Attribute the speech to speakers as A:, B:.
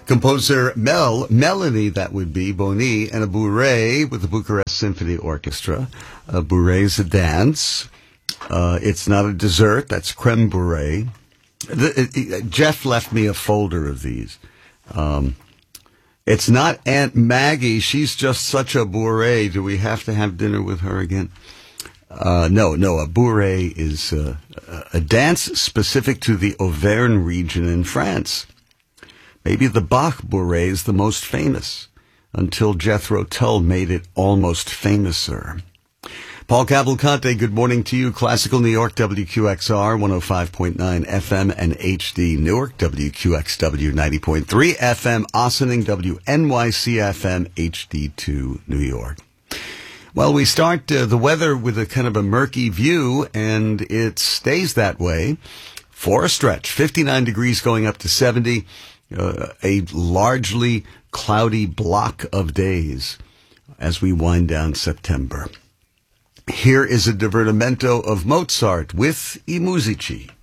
A: Composer Melanie, that would be, Boni, and a bourrée with the Bucharest Symphony Orchestra. A bourrée is a dance. It's not a dessert. That's creme bourrée. Jeff left me a folder of these. It's not Aunt Maggie. She's just such a bourrée. Do we have to have dinner with her again? No. A bourrée is a dance specific to the Auvergne region in France. Maybe the Bach bourrée is the most famous, until Jethro Tull made it almost famouser. Paul Cavalcante, good morning to you. Classical New York, WQXR, 105.9 FM and HD Newark, WQXW 90.3 FM, Ossining, WNYC FM, HD2 New York. Well, we start the weather with a kind of a murky view, and it stays that way for a stretch. 59 degrees going up to 70, a largely cloudy block of days as we wind down September. Here is a divertimento of Mozart with I Musici.